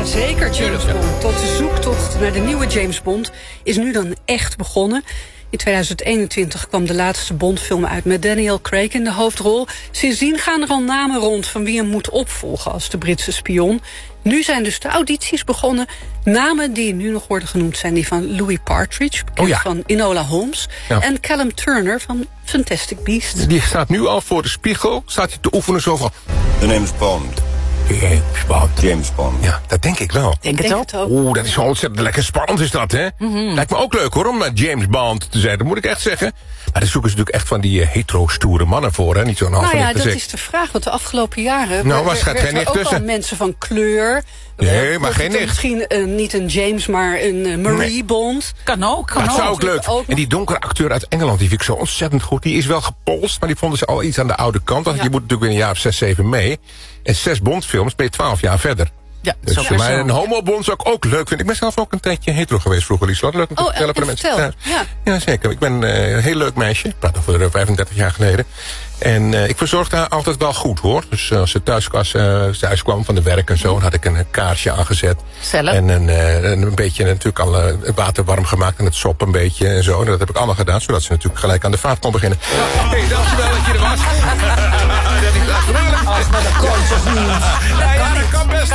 Jazeker, James Bond. Tot de zoektocht naar de nieuwe James Bond is nu dan echt begonnen. In 2021 kwam de laatste Bond-film uit met Daniel Craig in de hoofdrol. Sindsdien gaan er al namen rond van wie hem moet opvolgen als de Britse spion. Nu zijn dus de audities begonnen. Namen die nu nog worden genoemd zijn die van Louis Partridge, bekend van Enola Holmes, en Callum Turner van Fantastic Beasts. Die staat nu al voor de spiegel, staat hij te oefenen zo van... The name's Bond. James Bond. Ja, dat denk ik wel. Denk het ook. Oeh, dat is zo ontzettend lekker spannend is dat, hè? Lijkt me ook leuk, hoor, om naar James Bond te zijn. Dat moet ik echt zeggen. Maar daar zoeken ze natuurlijk echt van die hetero-stoere mannen voor, hè? Niet zo'n halve Nou ja, dat is de vraag. Want de afgelopen jaren was gaat geen nicht ook tussen. al mensen van kleur. Nee, maar geen nicht. Misschien niet een James, maar een Marie Bond. Kan ook. Dat zou ook leuk. En die donkere acteur uit Engeland, die vind ik zo ontzettend goed. Die is wel gepolst, maar die vonden ze al iets aan de oude kant. Want je moet natuurlijk weer een jaar of 6, 7 mee. En 6 Bondfilms ben je 12 jaar verder. Ja, dus voor mij een homo-bond zou ik ook leuk vinden. Ik ben zelf ook een tijdje hetero geweest vroeger, Lieslotte. Leuk om te vertellen voor de mensen thuis. Ja, zeker. Ik ben een heel leuk meisje. Ik praat over 35 jaar geleden. En ik verzorgde haar altijd wel goed, hoor. Dus als ze thuis kwam van de werk en zo, dan had ik een kaarsje aangezet. Zelf? En een beetje natuurlijk al het water warm gemaakt en het sop een beetje en zo. En dat heb ik allemaal gedaan, zodat ze natuurlijk gelijk aan de vaart kon beginnen. Hey, dankjewel dat je er was. Dat is natuurlijk. Als met een kontjes niet. Ja, dat kan best.